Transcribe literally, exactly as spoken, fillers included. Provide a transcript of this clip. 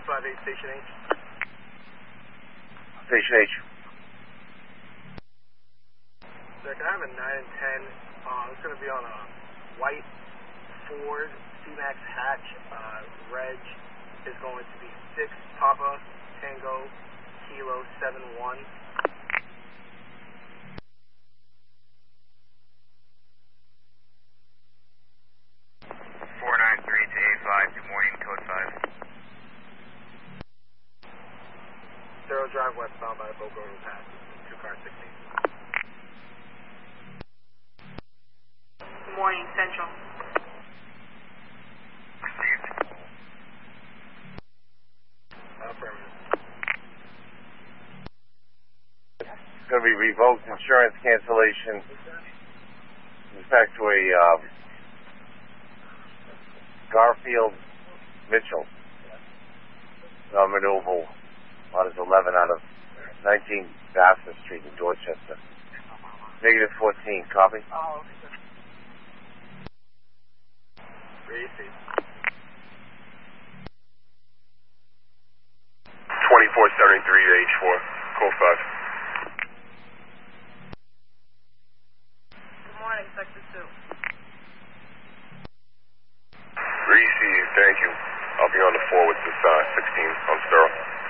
five eight, Station H. Station H. Sir, can I have a nine and ten? Uh, it's going to be on a white Ford C-Max hatch. Uh, reg is going to be six Papa Tango Kilo seven one. four nine three to A five, good morning, code five. Zero Drive westbound by Boca Raton Pass. Two car sixteen. Good morning, Central. Received. Affirmative. It's going to be revoked insurance cancellation. In fact, to a um, Garfield Mitchell, non-renewable, lot is eleven out of nineteen Bassett Street in Dorchester. Negative fourteen, copy? Oh, okay. Receive. twenty-four seventy-three to H four, code five. Good morning, Sector two. Receive, thank you. I'll be on the four with this uh, sixteen on Sterl.